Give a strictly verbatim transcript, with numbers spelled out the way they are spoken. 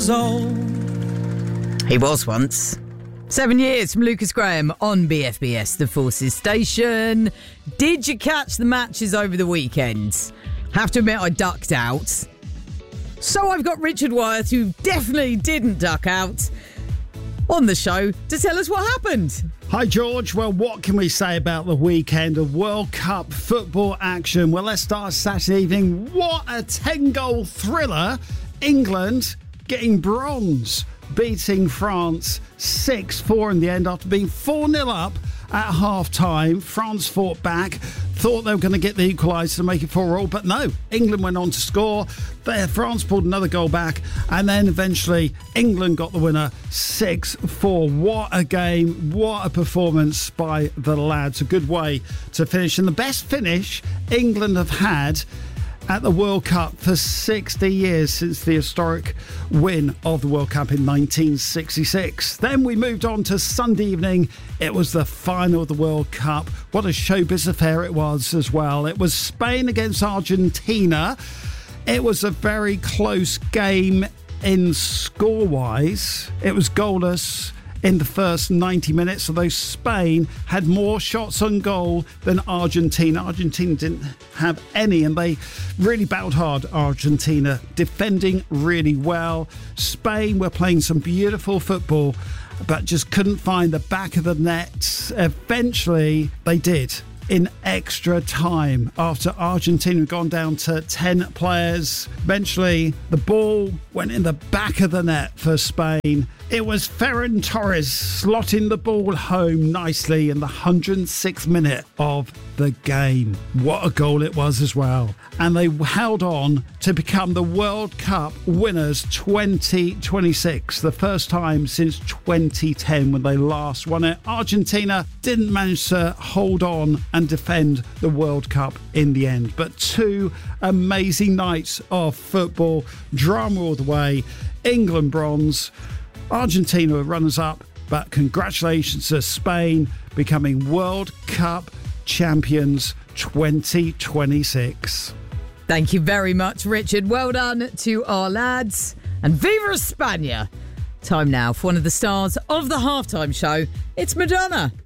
He was once. Seven years from Lucas Graham on B F B S, the Forces Station. Did you catch the matches over the weekend? Have to admit I ducked out. So I've got Richard Wyeth, who definitely didn't duck out, on the show to tell us what happened. Hi, George. Well, what can we say about the weekend of World Cup football action? Well, let's start Saturday evening. What a ten-goal thriller. England getting bronze, beating France six four in the end after being four nil up at half-time. France fought back, thought they were going to get the equaliser to make it four all, but no, England went on to score. There, France pulled another goal back, and then eventually England got the winner six four. What a game, what a performance by the lads. A good way to finish, and the best finish England have had at the World Cup for sixty years, since the historic win of the World Cup in nineteen sixty-six. Then we moved on to Sunday evening. It was the final of the World Cup. What a showbiz affair it was as well. It was Spain against Argentina. It was a very close game in score-wise. It was goalless in the first ninety minutes, although Spain had more shots on goal than Argentina. Argentina didn't have any, and they really battled hard, Argentina, defending really well. Spain were playing some beautiful football, but just couldn't find the back of the net. Eventually, they did. In extra time, after Argentina had gone down to ten players. Eventually, the ball went in the back of the net for Spain. It was Ferran Torres slotting the ball home nicely in the one hundred sixth minute of the game. What a goal it was as well. And they held on to become the World Cup winners twenty twenty-six, the first time since twenty ten when they last won it. Argentina didn't manage to hold on and defend the World Cup in the end. But two amazing nights of football, drama all the way. England bronze, Argentina were runners-up, but congratulations to Spain becoming World Cup champions twenty twenty-six. Thank you very much, Richard. Well done to our lads. And Viva España! Time now for one of the stars of the halftime show. It's Madonna.